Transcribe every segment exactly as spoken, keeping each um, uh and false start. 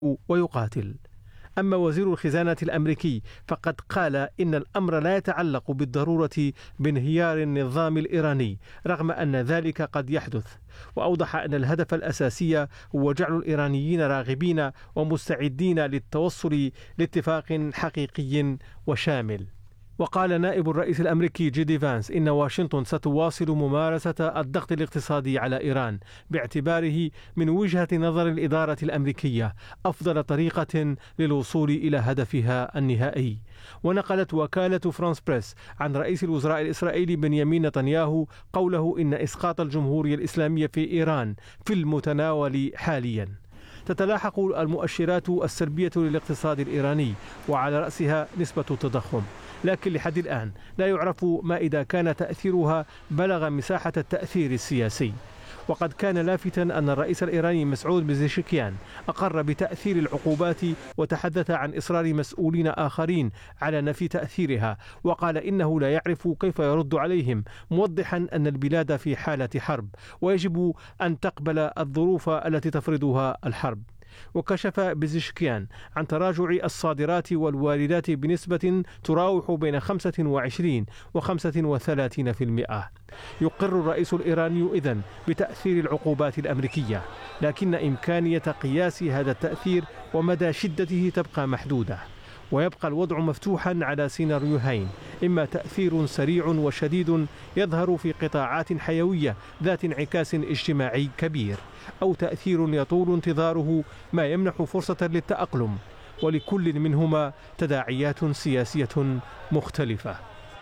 ويقاتل. أما وزير الخزانة الأمريكي فقد قال إن الأمر لا يتعلق بالضرورة بانهيار النظام الإيراني رغم أن ذلك قد يحدث، وأوضح أن الهدف الأساسي هو جعل الإيرانيين راغبين ومستعدين للتوصل لاتفاق حقيقي وشامل. وقال نائب الرئيس الأمريكي جي دي فانس إن واشنطن ستواصل ممارسة الضغط الاقتصادي على إيران باعتباره من وجهة نظر الإدارة الأمريكية أفضل طريقة للوصول إلى هدفها النهائي. ونقلت وكالة فرانس بريس عن رئيس الوزراء الإسرائيلي بنيامين نتنياهو قوله إن إسقاط الجمهورية الإسلامية في إيران في المتناول حاليا. تتلاحق المؤشرات السلبية للاقتصاد الإيراني وعلى رأسها نسبة التضخم، لكن لحد الآن لا يعرف ما إذا كان تأثيرها بلغ مساحة التأثير السياسي. وقد كان لافتا أن الرئيس الإيراني مسعود بزيشكيان أقر بتأثير العقوبات وتحدث عن إصرار مسؤولين آخرين على نفي تأثيرها، وقال إنه لا يعرف كيف يرد عليهم، موضحا أن البلاد في حالة حرب ويجب أن تقبل الظروف التي تفرضها الحرب. وكشف بزيشكيان عن تراجع الصادرات والواردات بنسبة تراوح بين خمسة وعشرين وخمسة وثلاثين بالمئة. يقر الرئيس الإيراني إذن بتأثير العقوبات الأمريكية، لكن إمكانية قياس هذا التأثير ومدى شدته تبقى محدودة، ويبقى الوضع مفتوحا على سيناريوهين: إما تأثير سريع وشديد يظهر في قطاعات حيوية ذات انعكاس اجتماعي كبير، أو تأثير يطول انتظاره ما يمنح فرصة للتأقلم، ولكل منهما تداعيات سياسية مختلفة.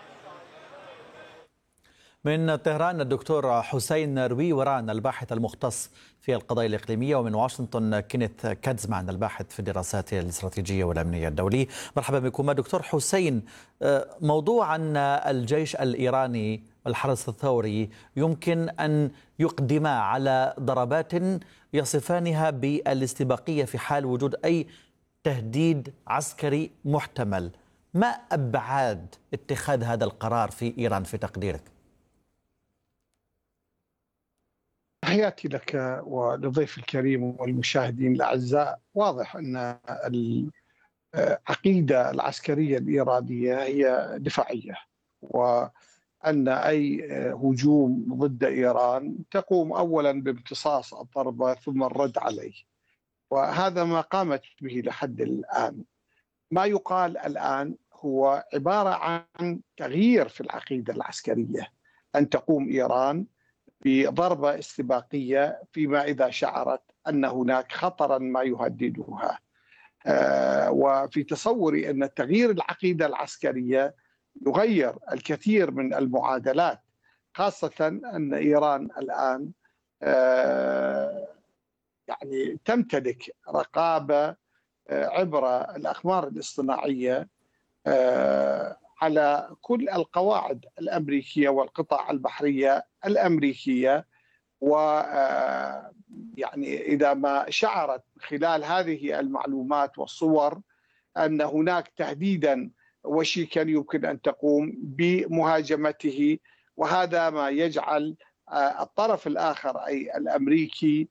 من طهران الدكتور حسين رويوران الباحث المختص في القضايا الإقليمية، ومن واشنطن كينيث كادز معنا الباحث في الدراسات الاستراتيجية والأمنية الدولية. مرحبا بكم دكتور حسين. موضوع أن الجيش الإيراني الحرس الثوري يمكن أن يقدم على ضربات يصفانها بالاستباقية في حال وجود أي تهديد عسكري محتمل، ما أبعاد اتخاذ هذا القرار في إيران في تقديرك؟ تحياتي لك ولضيف الكريم والمشاهدين الأعزاء. واضح أن العقيدة العسكرية الإيرانية هي دفاعية، وأن أي هجوم ضد إيران تقوم أولا بامتصاص الضربة ثم الرد عليه، وهذا ما قامت به لحد الآن. ما يقال الآن هو عبارة عن تغيير في العقيدة العسكرية، أن تقوم إيران بضربة استباقية فيما إذا شعرت أن هناك خطرا ما يهددها. آه وفي تصوري أن تغيير العقيدة العسكرية يغير الكثير من المعادلات، خاصة أن إيران الآن آه يعني تمتلك رقابة آه عبر الأقمار الاصطناعية آه على كل القواعد الأمريكية والقطع البحرية الأمريكية. و يعني إذا ما شعرت خلال هذه المعلومات والصور أن هناك تهديدا وشيكا يمكن أن تقوم بمهاجمته، وهذا ما يجعل الطرف الآخر أي الأمريكي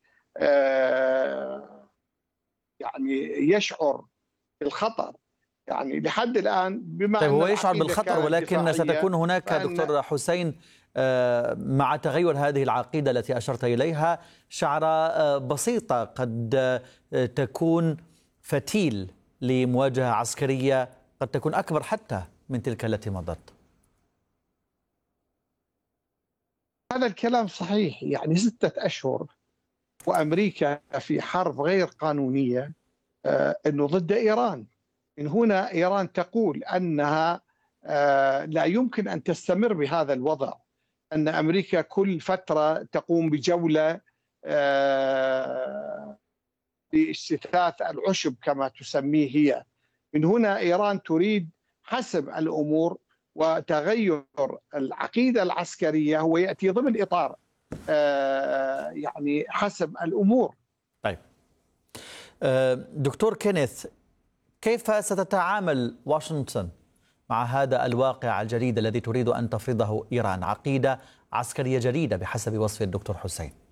يعني يشعر بالخطر. يعني لحد الآن بما طيب هو يشعر بالخطر، ولكن ستكون هناك دكتور حسين مع تغير هذه العقيدة التي أشرت إليها شعرة بسيطة قد تكون فتيل لمواجهة عسكرية قد تكون أكبر حتى من تلك التي مضت. هذا الكلام صحيح. يعني ستة أشهر وأمريكا في حرب غير قانونية أنه ضد إيران. من هنا إيران تقول أنها لا يمكن أن تستمر بهذا الوضع، أن أمريكا كل فترة تقوم بجولة لاجتثاث العشب كما تسميه هي. من هنا إيران تريد حسم الأمور وتغير العقيدة العسكرية، هو يأتي ضمن إطار يعني حسم الأمور. طيب دكتور كينيث، كيف ستتعامل واشنطن مع هذا الواقع الجديد الذي تريد أن تفرضه إيران، عقيدة عسكرية جديدة بحسب وصف الدكتور حسين؟